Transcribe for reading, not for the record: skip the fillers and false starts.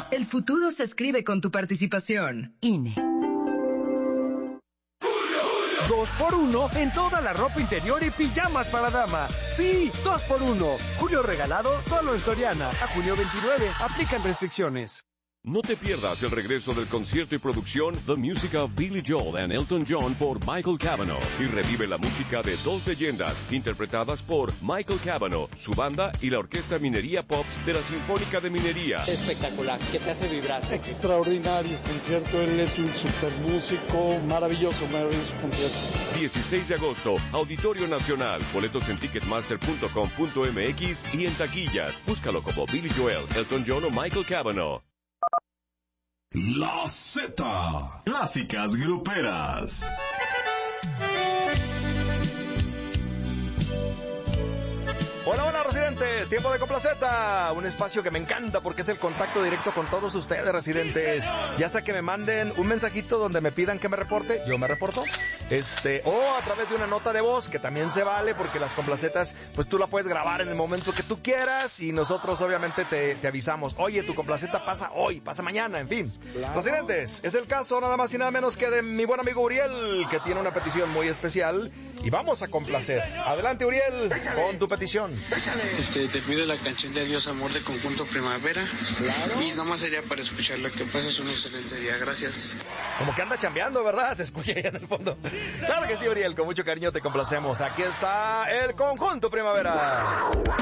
El futuro se escribe con tu participación. INE. 2x1 en toda la ropa interior y pijamas para dama. Sí, 2x1. Julio regalado solo en Soriana. A junio 29. Aplican restricciones. No te pierdas el regreso del concierto y producción The Music of Billy Joel and Elton John por Michael Cavanaugh y revive la música de dos leyendas interpretadas por Michael Cavanaugh, su banda y la Orquesta Minería Pops de la Sinfónica de Minería. Espectacular, que te hace vibrar. Extraordinario concierto, él es un super músico, maravilloso concierto. 16 de agosto, Auditorio Nacional, boletos en ticketmaster.com.mx y en taquillas. Búscalo como Billy Joel, Elton John o Michael Cavanaugh. La Z. Clásicas gruperas. Hola, hola, residentes. Tiempo de Complaceta. Un espacio que me encanta porque es el contacto directo con todos ustedes, residentes. Ya sea que me manden un mensajito donde me pidan que me reporte, yo me reporto. O a través de una nota de voz, que también se vale porque las complacetas, pues tú la puedes grabar en el momento que tú quieras y nosotros obviamente te avisamos. Oye, tu complaceta pasa hoy, pasa mañana, en fin. Claro. Residentes, es el caso nada más y nada menos que de mi buen amigo Uriel, que tiene una petición muy especial y vamos a complacer. Adelante, Uriel, con tu petición. Te pido la canción de Adiós Amor de Conjunto Primavera. Claro. Y nomás sería para escucharla. Que pases un excelente día. Gracias. Como que anda chambeando, ¿verdad? Se escucha allá en el fondo. Claro que sí, Uriel. Con mucho cariño te complacemos. Aquí está el Conjunto Primavera.